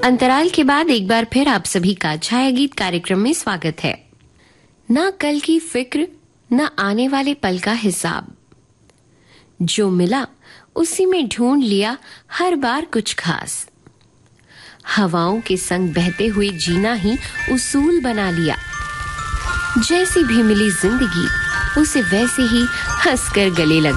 अंतराल के बाद एक बार फिर आप सभी का छाया गीत कार्यक्रम में स्वागत है। ना कल की फिक्र, ना आने वाले पल का हिसाब, जो मिला उसी में ढूंढ लिया हर बार कुछ खास। हवाओं के संग बहते हुए जीना ही उसूल बना लिया। जैसी भी मिली जिंदगी उसे वैसे ही हंसकर गले लगा।